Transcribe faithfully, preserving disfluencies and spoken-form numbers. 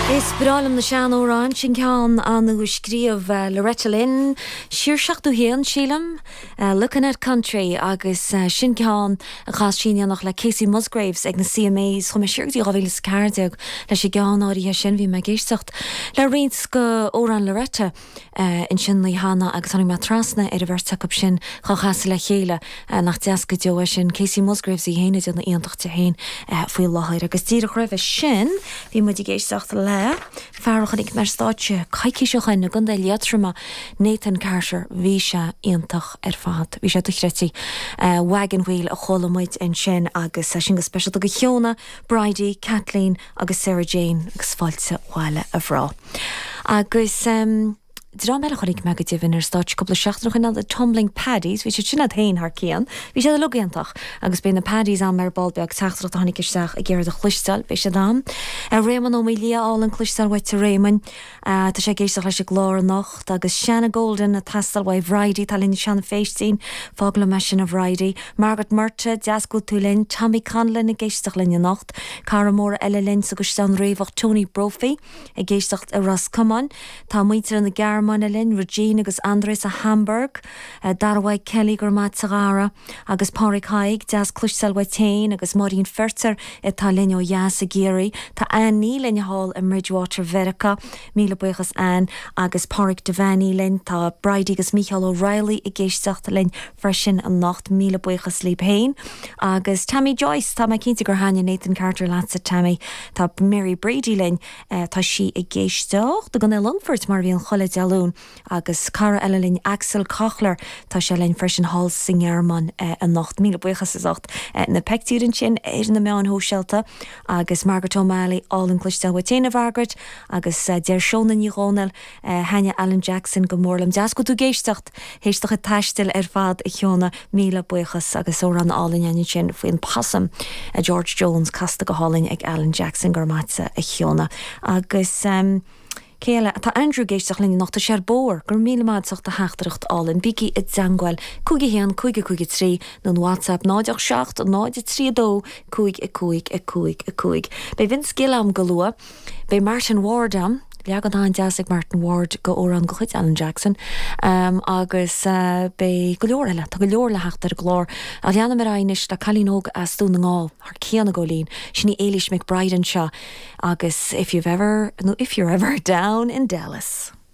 Is bralam na sean órán sin cean an scríomh uh, Loretta Lynn siar seachtú héan sílam uh, Looking at Country agus uh, sin cean a chas sin nach le Casey Musgraves ag na C M As chum siirtí gohfuil cardeag leis sé geán áirithe sin bhí me géistecht le rions go órán Loretta uh, in sin lí hána agus anna me trasna ar a bhar take sin chachas le chéile uh, nach deas go deo sin Casey Musgraves i héine na íontachta héin uh, faoi láthir agus tíre raibh sin bhí mu géistecht le Farchan ik mar stáitse caiiciiseochain na gunda liatrama Nathan Carter bhí se iontach ar fad. Bhí sé tuchretí uh, wagon wheel a cholamuid in sin agus uh, sin go special go Fiona, Bridie, Kathleen agus Sarah Jane agus fáilte bháile a bhrá. Agus um, Dra meile chonig me go dtíhann ar stáit coppla seachtrach in the tumbling paddies, bhí sé sinna hain haar céan, bhí sé lugéantach agus bé na paddies an mar balbeag teachtrach a hánig isteach a ggéir a chluistal, bhí sé dám. A Raymond ó Lia all an chluistal wait to Raymond, uh, tá sé géisteach leis glór nacht agus Shanna Golden a tastal wai Vridy talinn Shanna Feistín, fágla me sin a Vridy, Margaret Murta, Jasco Tulin, Tommy Conlon a géisteach linne nacht, Cara Móra Ella Lynn agus stan réhach Tony Brophy a géisteach a Ross Cumman, tá muintir an na gar Manalyn, Regina agus Andres a Hamburg, uh, Darwai Kelly gur mat sagara, agus Páric Haig, Jas Clushsel Waitain, agus Maureen Ferter, et tá Linne ó Yas a Giri, tá Anne Ní Linne Hall in Ridgewater Verica, Míle buchas Anne, agus Páric Devaney Lynn, tá Bridie agus Michael O'Reilly i géisteach Lynn freisin an nacht Míle buchas Sleep Hain, agus Tammy Joyce, tá me cinnta gur hanya Nathan Carter lása Tammy, tá Mary Brady Lynn, uh, tá si i géisteach, do gan e Longford mar bhí an cholle dealún, agus Cara Ellen Axel Kochler tá sé lein freisin hall singerman uh, an nacht míle buchas is acht uh, na pectírin sin ar na meán hóseilta agus Margaret O'Malley all an cluiste Waténa Vargret agus uh, der Shona Nírónel uh, Hanya Alan Jackson go mórlam deas go tú géistecht héisteach a taistil ar fad i Chiona míle buchas agus ó ran allin an sin faoin passam uh, George Jones casta go hallin ag Alan Jackson gur matsa i Chiona agus um, Céile, tá Andrew géisteach linn nach tá sé bór gur míle maidach de heachtarcht allin bíci it zangwail cúige héan cúige cúige trí non WhatsApp náideach seacht náide trí dó cúig i cúig i cúig i cúig. Bei vin skillam galua, bei Martin Ward am leagad an deasig Martin Ward go óran go chuid Alan Jackson um, agus uh, bei go leor eile, tá go leor le heachtar glór a leanna mar ainis le calínóg as dún na ngáil ar céanna go lín sinní Eilish McBride an seo agus if you've ever no, if you're ever down in Dallas.